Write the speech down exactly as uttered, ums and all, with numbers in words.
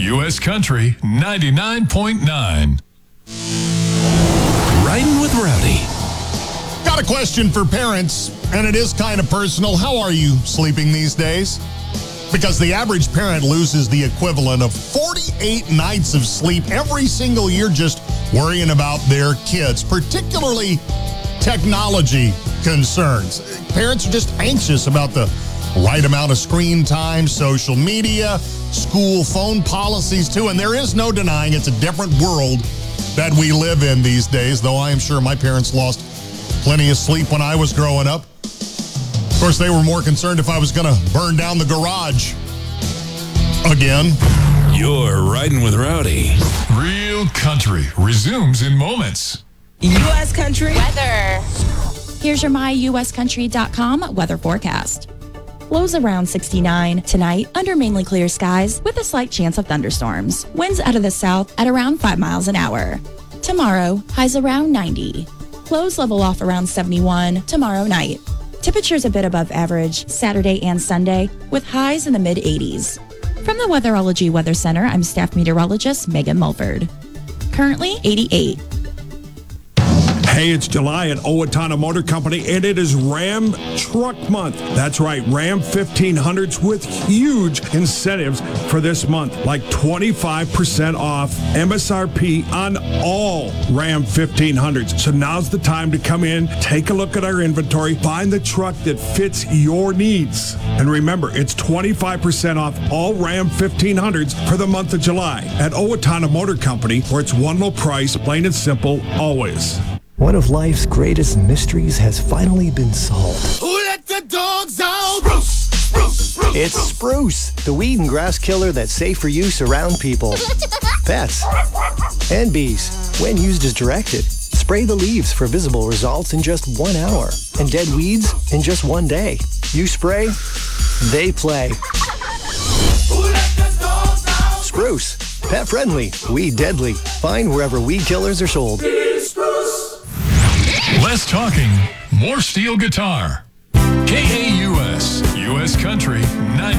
U S Country ninety-nine point nine. Riding with Rowdy. Got a question for parents, and it is kind of personal. How are you sleeping these days? Because the average parent loses the equivalent of forty-eight nights of sleep every single year just worrying about their kids, particularly technology concerns. Parents are just anxious about the right amount of screen time, social media, school phone policies too, and there is no denying it's a different world that we live in these days, though I am sure my parents lost plenty of sleep when I was growing up. Of course, they were more concerned if I was going to burn down the garage again. You're Riding with Rowdy. Real Country resumes in moments. U S Country weather. Here's your my U S country dot com weather forecast. Lows around sixty-nine. Tonight, under mainly clear skies with a slight chance of thunderstorms. Winds out of the south at around five miles an hour. Tomorrow, highs around ninety. Lows level off around seventy-one tomorrow night. Temperatures a bit above average Saturday and Sunday with highs in the mid eighties. From the Weatherology Weather Center, I'm staff meteorologist Megan Mulford. Currently eighty-eight. Hey, it's July at Owatonna Motor Company, and it is Ram Truck Month. That's right, Ram fifteen hundreds with huge incentives for this month, like twenty-five percent off M S R P on all Ram fifteen hundreds. So now's the time to come in, take a look at our inventory, find the truck that fits your needs. And remember, it's twenty-five percent off all Ram fifteen hundreds for the month of July at Owatonna Motor Company, where it's one low price, plain and simple, always. One of life's greatest mysteries has finally been solved. Who let the dogs out? Spruce, spruce, spruce, it's Spruce, the weed and grass killer that's safe for use around people, pets, and bees. When used as directed, spray the leaves for visible results in just one hour and dead weeds in just one day. You spray, they play. Who let the dogs out? Spruce, pet friendly, weed deadly. Find wherever weed killers are sold. Less talking, more steel guitar. K A U S, U S Country ninety.